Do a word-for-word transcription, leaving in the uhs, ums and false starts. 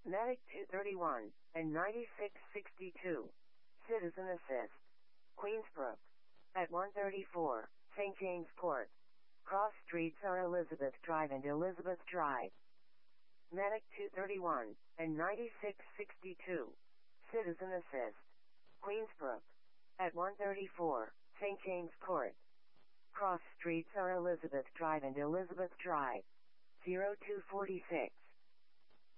Medic two thirty-one and ninety-six sixty-two. Citizen Assist. Queensbrook. At one thirty-four, Saint James Court. Cross streets are Elizabeth Drive and Elizabeth Drive. Medic two thirty-one and ninety-six sixty-two. Citizen Assist. Queensbrook. At one thirty-four, Saint James Court. Cross streets are Elizabeth Drive and Elizabeth Drive. zero two forty-six.